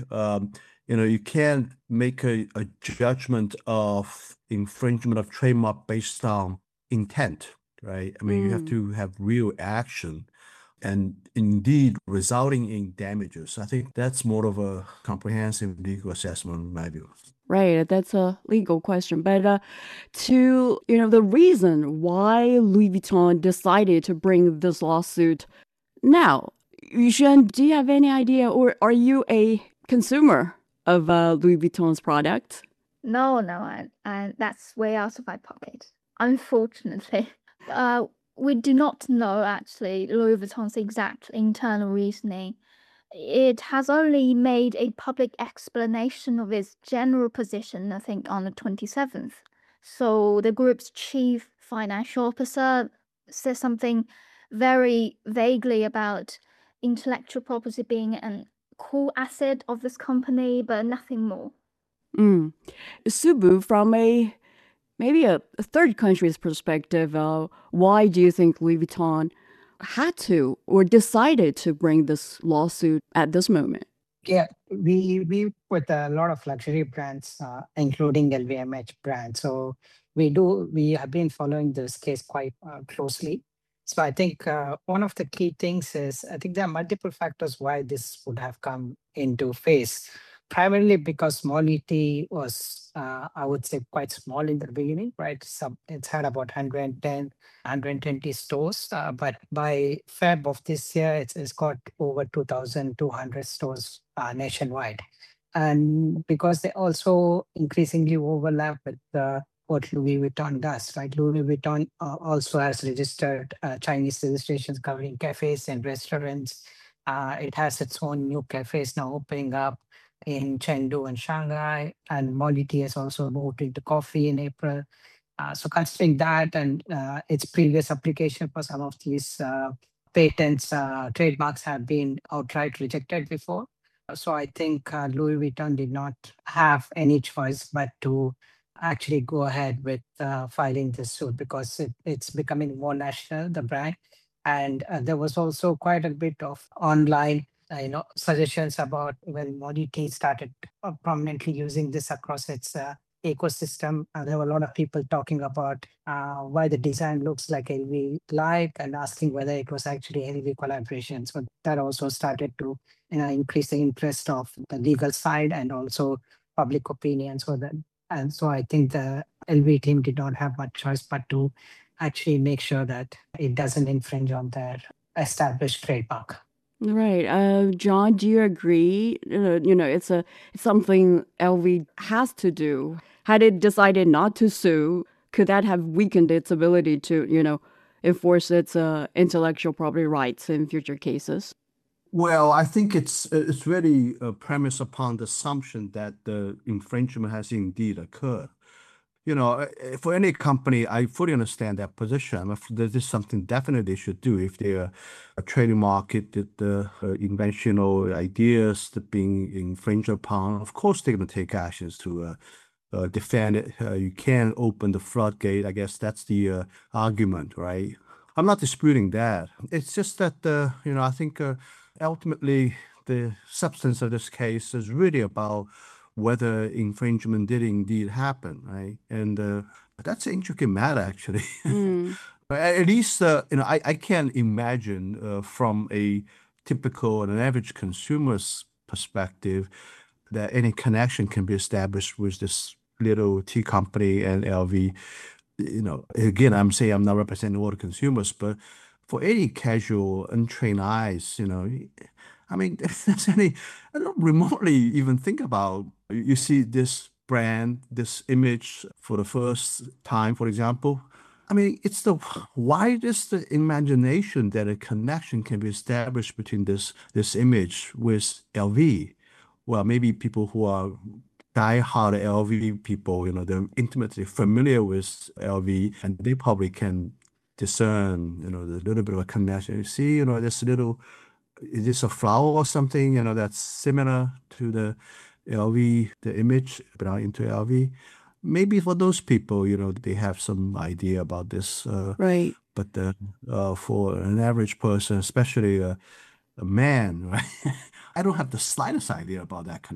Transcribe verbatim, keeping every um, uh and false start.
um, you know, you can't make a, a judgment of infringement of trademark based on intent, right? I mean, you have Mm. to have real action and indeed resulting in damages. I think that's more of a comprehensive legal assessment in my view. Right, that's a legal question. But uh, to, you know, the reason why Louis Vuitton decided to bring this lawsuit now, Yuxuan, do you have any idea, or are you a consumer of uh, Louis Vuitton's product? No, no, and, and that's way out of my pocket. Unfortunately, uh, we do not know actually Louis Vuitton's exact internal reasoning. It has only made a public explanation of its general position, I think, on the twenty-seventh. So the group's chief financial officer says something very vaguely about intellectual property being an core asset of this company, but nothing more. Mm. Subu, from a maybe a, a third country's perspective, uh, why do you think Louis Vuitton had to or decided to bring this lawsuit at this moment? Yeah, we we with a lot of luxury brands, uh, including L V M H brand. So we do we have been following this case quite uh, closely. So I think uh, one of the key things is I think there are multiple factors why this would have come into phase. Primarily because Molly was, uh, I would say, quite small in the beginning, right? So it's had about one hundred ten, one hundred twenty stores, uh, but by Feb of this year, it's, it's got over two thousand two hundred stores uh, nationwide. And because they also increasingly overlap with uh, what Louis Vuitton does, right? Louis Vuitton uh, also has registered uh, Chinese registrations covering cafes and restaurants. Uh, it has its own new cafes now opening up in Chengdu and Shanghai, and Molly Tea has also moved into coffee in April. Uh, so considering that and uh, its previous application for some of these uh, patents, uh, trademarks have been outright rejected before. So I think uh, Louis Vuitton did not have any choice but to actually go ahead with uh, filing this suit because it, it's becoming more national, the brand. And uh, there was also quite a bit of online uh, you know, suggestions about when Modity started uh, prominently using this across its uh, ecosystem. Uh, there were a lot of people talking about uh, why the design looks like L V like and asking whether it was actually L V collaboration. So that also started to you know, increase the interest of the legal side and also public opinion. So that and so I think the L V team did not have much choice but to actually make sure that it doesn't infringe on their established trademark. Right. Uh, John, do you agree? Uh, you know, it's a it's something L V has to do. Had it decided not to sue, could that have weakened its ability to, you know, enforce its uh, intellectual property rights in future cases? Well, I think it's it's really uh, premised upon the assumption that the infringement has indeed occurred. You know, uh, uh, for any company, I fully understand that position. If this is something definitely they should do if they're a trading market, that the uh, inventional ideas that being infringed upon. Of course, they're going to take actions to uh, uh, defend it. Uh, you can't open the floodgate. I guess that's the uh, argument, right? I'm not disputing that. It's just that, uh, you know, I think uh, ultimately the substance of this case is really about whether infringement did indeed happen, right? And uh, that's an intricate matter, actually. Mm. But at least, uh, you know, I, I can't imagine uh, from a typical and an average consumer's perspective that any connection can be established with this little tea company and L V. You know, again, I'm saying I'm not representing all the consumers, but for any casual, untrained eyes, you know, I mean, if there's any, I don't remotely even think about, you you see this brand, this image for the first time, for example. I mean, it's the widest imagination that a connection can be established between this this image with L V. Well, maybe people who are die-hard L V people, you know, they're intimately familiar with L V, and they probably can discern, you know, the little bit of a connection. You see, you know, this little, is this a flower or something, you know, that's similar to the L V, the image, but not into L V. Maybe for those people, you know, they have some idea about this. Uh, Right. but uh, uh, for an average person, especially a, a man, right? I don't have the slightest idea about that kind